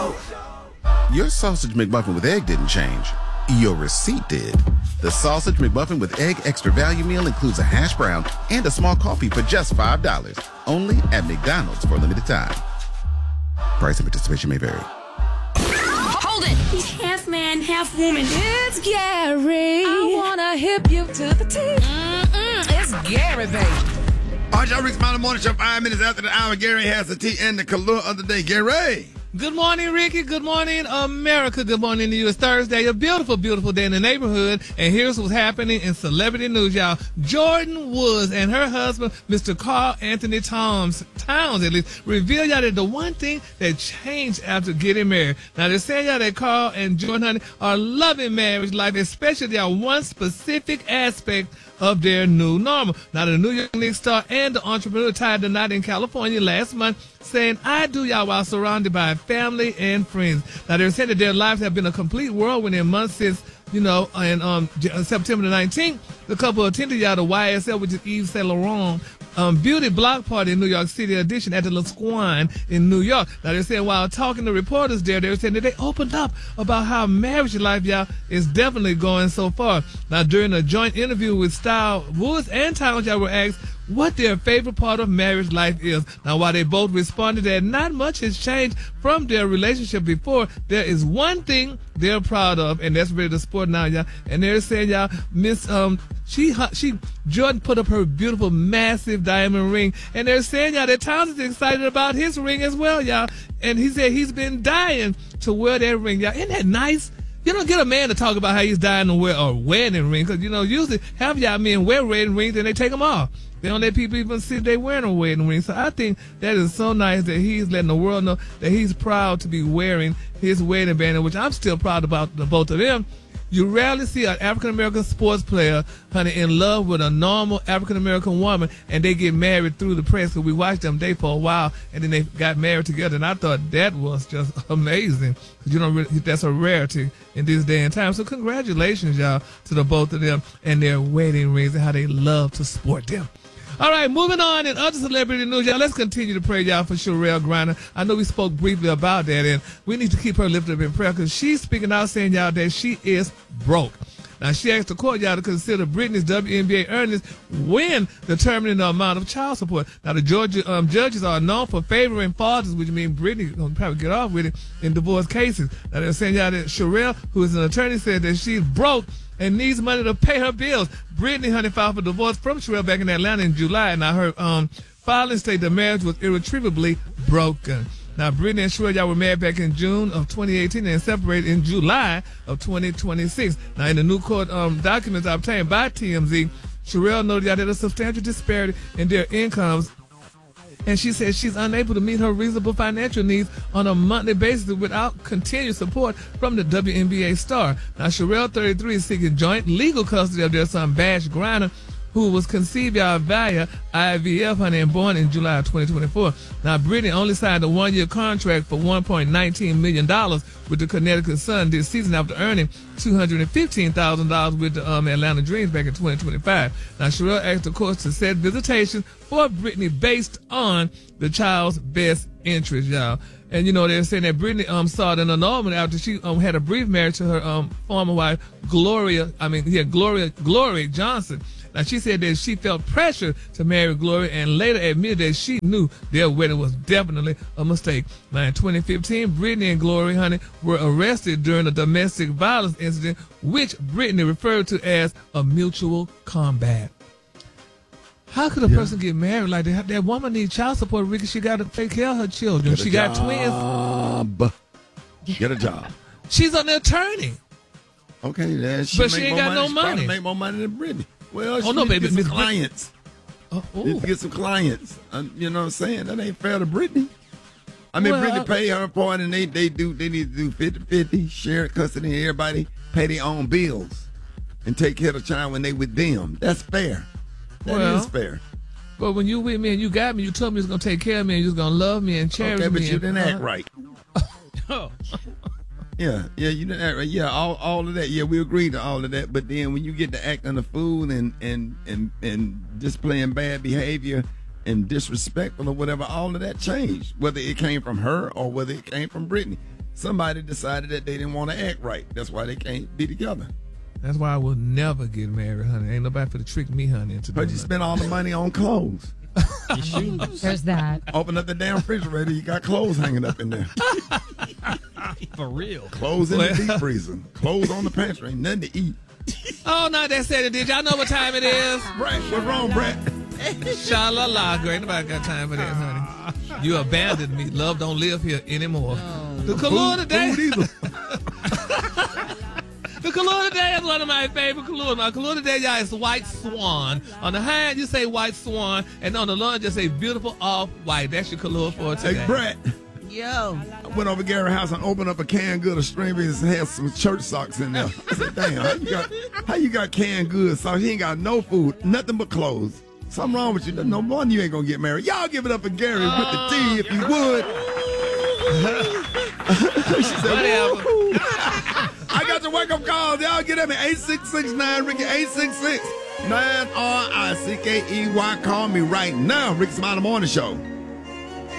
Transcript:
Your sausage McMuffin with egg didn't change. Your receipt did. The Sausage McMuffin with Egg Extra Value Meal includes a hash brown and a small coffee for just $5. Only at McDonald's for a limited time. Price and participation may vary. Hold it! He's half man, half woman. It's Gary. I wanna hip you to the T. It's Gary, baby. All right, y'all, Rick's Mountain Morning Show, 5 minutes after the hour. Gary has the tea and the color of the day. Gary. Good morning, Ricky. Good morning, America. Good morning to you. It's Thursday, a beautiful, beautiful day in the neighborhood. And here's what's happening in celebrity news, y'all. Jordan Woods and her husband, Mr. Carl Anthony Towns, at least, revealed y'all that the one thing that changed after getting married. Now, they're saying y'all that Carl and Jordan, honey, are loving marriage life, especially y'all one specific aspect of their new normal. Now, the New York Knicks star and the entrepreneur tied the knot in California last month, saying, I do y'all while surrounded by family and friends. Now, they're saying that their lives have been a complete whirlwind in months since, in September the 19th, the couple attended y'all the YSL, which is Yves Saint Laurent, beauty block party in New York City edition at the La Squan in New York. Now, they're saying while talking to reporters there, they were saying that they opened up about how marriage life, y'all, is definitely going so far. Now, during a joint interview with Style, Woods and Towns, y'all were asked what their favorite part of marriage life is. Now, while they both responded that not much has changed from their relationship before, there is one thing they're proud of, and that's really the sport now, y'all. And they're saying, y'all, Jordan put up her beautiful, massive diamond ring, and they're saying, y'all, that Towns is excited about his ring as well, y'all. And he said he's been dying to wear that ring, y'all. Isn't that nice? You don't get a man to talk about how he's dying to wear a wedding ring, because, usually half y'all men wear wedding rings and they take them off. They don't let people even see they wearing a wedding ring. So I think that is so nice that he's letting the world know that he's proud to be wearing his wedding band, which I'm still proud about the both of them. You rarely see an African-American sports player, honey, in love with a normal African-American woman, and they get married through the press. Because we watched them date for a while, and then they got married together, and I thought that was just amazing. Because that's a rarity in this day and time. So congratulations, y'all, to the both of them and their wedding rings and how they love to sport them. All right, moving on in other celebrity news, y'all. Let's continue to pray, y'all, for Sherelle Griner. I know we spoke briefly about that, and we need to keep her lifted up in prayer because she's speaking out saying, y'all, that she is broke. Now, she asked the court, y'all, to consider Britney's WNBA earnings when determining the amount of child support. Now, the Georgia judges are known for favoring fathers, which means Britney will probably get off with it in divorce cases. Now, they're saying, y'all, that Sherelle, who is an attorney, said that she's broke and needs money to pay her bills. Britney, honey, filed for divorce from Sherelle back in Atlanta in July. Now, her filing stated the marriage was irretrievably broken. Now, Britney and Sherelle, y'all were married back in June of 2018 and separated in July of 2026. Now, in the new court documents obtained by TMZ, Sherelle noted y'all that a substantial disparity in their incomes, and she says she's unable to meet her reasonable financial needs on a monthly basis without continued support from the WNBA star. Now, Sherelle, 33, is seeking joint legal custody of their son, Bash Griner, who was conceived via IVF, honey, and born in July of 2024. Now, Britney only signed a one-year contract for $1.19 million with the Connecticut Sun this season after earning $215,000 with the Atlanta Dreams back in 2025. Now, Sherelle asked the courts to set visitation for Britney based on the child's best interest, y'all. And, they're saying that Britney sought an annulment after she had a brief marriage to her former wife, Gloria Johnson. Now, she said that she felt pressure to marry Gloria and later admitted that she knew their wedding was definitely a mistake. Now, in 2015, Britney and Gloria, honey, were arrested during a domestic violence incident, which Britney referred to as a mutual combat. How could a person get married like that? That woman needs child support, Ricky. She got to take care of her children. She got twins. Get a job. She's an attorney. Okay, but she ain't got no money. She make more money than Britney. Well, she baby, get some clients. Need to get some clients. You know what I'm saying? That ain't fair to Britney. I mean, Britney pay her part, and they need to do 50-50, share custody, and everybody pay their own bills and take care of the child when they with them. That's fair. That is fair. But when you with me and you got me, you told me you was going to take care of me and you was going to love me and cherish me. Okay, but you didn't act right. Oh. Yeah, you didn't act right. Yeah, all of that. Yeah, we agreed to all of that. But then when you get to acting a fool and displaying bad behavior and disrespectful or whatever, all of that changed. Whether it came from her or whether it came from Britney. somebody decided that they didn't want to act right. That's why they can't be together. That's why I will never get married, honey. Ain't nobody for to trick me, honey, into doing But you spend all the money on clothes. There's that. Open up the damn refrigerator, you got clothes hanging up in there. For real. Clothes in the deep freezer. Clothes on the pantry. Ain't nothing to eat. Oh, not that Saturday. Did y'all know what time it is? Brett, what's wrong, Brett? Sha-la-la, girl. Ain't nobody got time for that, honey. You abandoned me. Love don't live here anymore. The color today. The color today is one of my favorite colors. My color today, y'all, is White Swan. On the high end, you say White Swan, and on the low end, just say Beautiful Off-White. That's your color for today. Hey, Brett. Yo. I went over to Gary's house and opened up a canned good of strawberries and had some church socks in there. I said, damn, how you got canned good socks? He ain't got no food, nothing but clothes. Something wrong with you. No wonder you ain't gonna get married. Y'all give it up for Gary with the T if you would. She said, whatever. I got your wake up calls. Y'all get at me 8669 Ricky 866 9RICKEY. Call me right now. Ricky Smiley Morning Show.